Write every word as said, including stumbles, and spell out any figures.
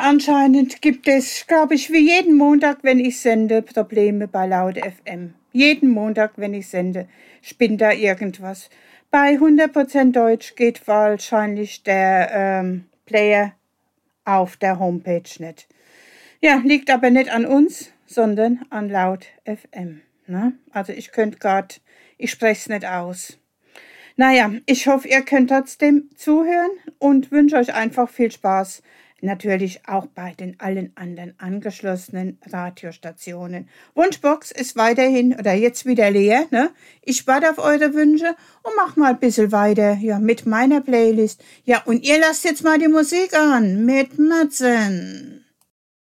anscheinend gibt es, glaube ich, wie jeden Montag, wenn ich sende, Probleme bei Laut F M. Jeden Montag, wenn ich sende, spinnt da irgendwas. Bei hundert Prozent Deutsch geht wahrscheinlich der ähm, Player auf der Homepage nicht. Ja, liegt aber nicht an uns, sondern an Laut F M. Ne? Also ich könnte gerade, ich spreche es nicht aus. Naja, ich hoffe, ihr könnt trotzdem zuhören und wünsche euch einfach viel Spaß. Natürlich auch bei den allen anderen angeschlossenen Radiostationen. Wunschbox ist weiterhin oder jetzt wieder leer. Ne? Ich warte auf eure Wünsche und mach mal ein bisschen weiter ja, mit meiner Playlist. Ja, und ihr lasst jetzt mal die Musik an mit Matzen.